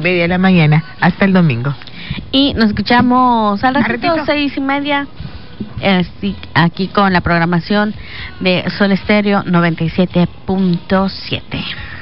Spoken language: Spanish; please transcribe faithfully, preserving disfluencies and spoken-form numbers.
media de la mañana. Hasta el domingo. Y nos escuchamos al ratito, ratito. seis y media, así, aquí con la programación de Sol Estéreo noventa y siete punto siete.